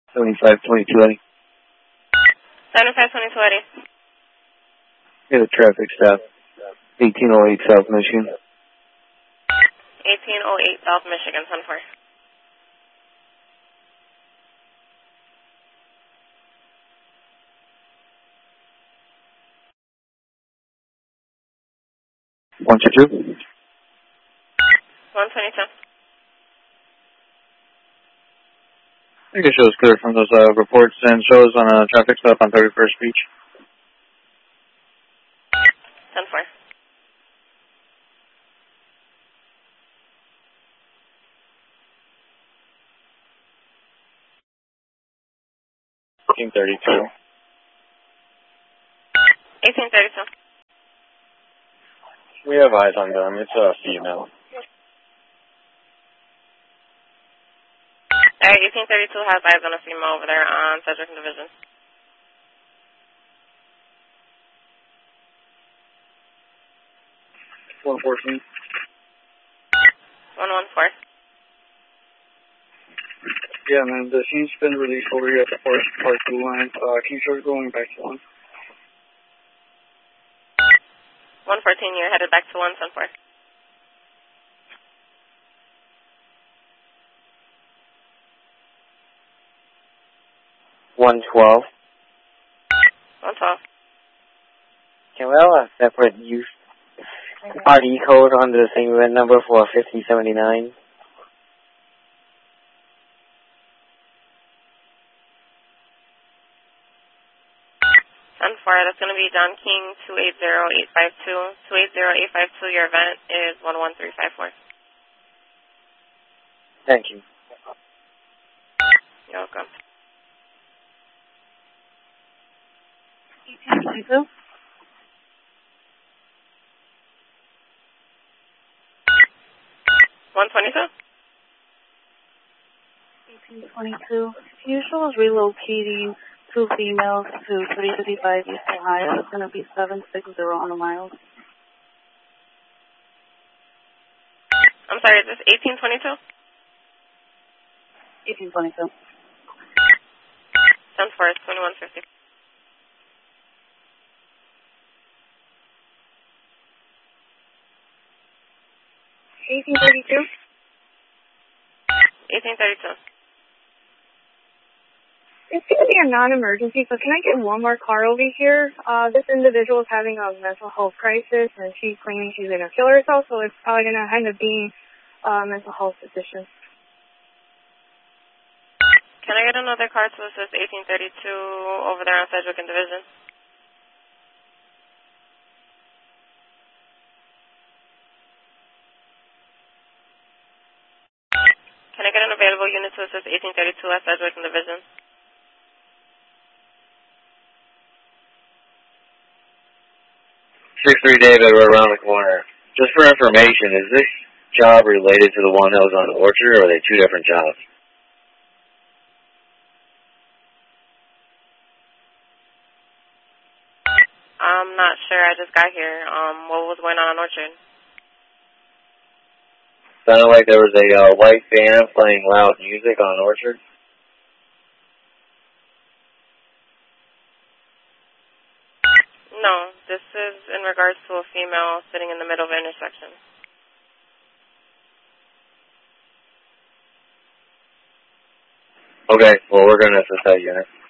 75-22 Eddie. 75-22 Eddie. Get a traffic stop. 1808 South Michigan. 1808 South Michigan, 10-4. One two two. 122. I think it shows clear from those reports and shows on a traffic stop on 31st Beach. 10-4. Team 32. 1832. We have eyes on them. It's a female. Alright, 1832 has eyes on a female over there on Sedgwick Division. One 14. 114. Yeah, man. The scene's been released over here at the Forest Park Blue Line. Can you start going back to 1? 114, you're headed back to 114. 112. 112. Can we have a separate use RD code on the same event number for 5079? And for that's going to be John King 280852. 280852, your event is 11354. Thank you. You're welcome. 1822. 1822. Usual is relocating 2 females to 355 East Ohio. It's going to be 760 on the miles. I'm sorry, is this 1822? 1822. 10-4, 2150. 1832. 1832. It's going to be a non-emergency, so can I get one more car over here? This individual is having a mental health crisis, and she's claiming she's going to kill herself, so it's probably going to end up being a mental health physician. Can I get another car to assist 1832 over there on Sedgwick and Division? Can I get an available unit to assist 1832 at Sedgwick and Division? 6-3 David, we're around the corner. Just for information, is this job related to the one that was on Orchard, or are they 2 different jobs? I'm not sure. I just got here. What was going on Orchard? Sounded like there was a white band playing loud music on Orchard. No, this is in regards to a female sitting in the middle of an intersection. Okay, well, we're going to assist that unit.